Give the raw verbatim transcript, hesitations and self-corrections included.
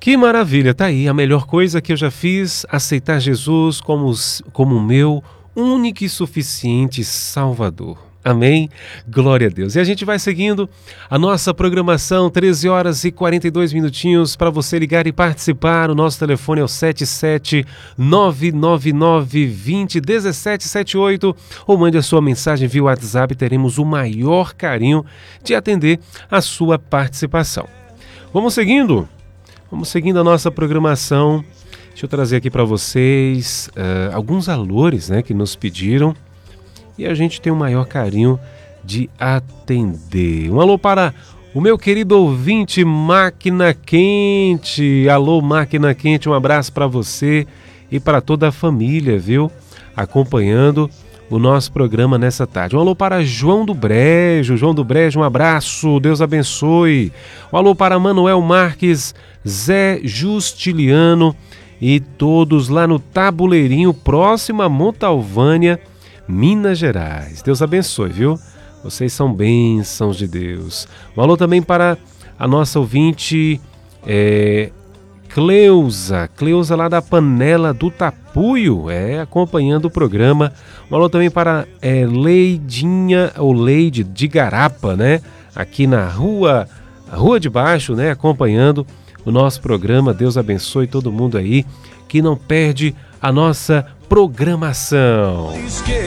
Que maravilha, tá aí a melhor coisa que eu já fiz, aceitar Jesus como como o meu único e suficiente Salvador. Amém? Glória a Deus. E a gente vai seguindo a nossa programação, treze horas e quarenta e dois minutinhos, para você ligar e participar. O nosso telefone é o sete sete nove nove nove dois zero um sete sete oito ou mande a sua mensagem via WhatsApp, teremos o maior carinho de atender a sua participação. Vamos seguindo? Vamos seguindo a nossa programação. Deixa eu trazer aqui para vocês uh, alguns valores, né, que nos pediram e a gente tem o maior carinho de atender. Um alô para o meu querido ouvinte Máquina Quente. Alô, Máquina Quente, um abraço para você e para toda a família, viu? Acompanhando o nosso programa nessa tarde. Um alô para João do Brejo. João do Brejo, um abraço, Deus abençoe. Um alô para Manuel Marques, Zé Justiliano e todos lá no Tabuleirinho, próximo a Montalvânia, Minas Gerais. Deus abençoe, viu? Vocês são bênçãos de Deus. Um alô também para a nossa ouvinte é, Cleusa, Cleusa lá da Panela do Tapuio, é, acompanhando o programa. Um alô também para é, Leidinha, ou Leide de Garapa, né? Aqui na rua, Rua de Baixo, né? Acompanhando o nosso programa. Deus abençoe todo mundo aí que não perde a nossa programação.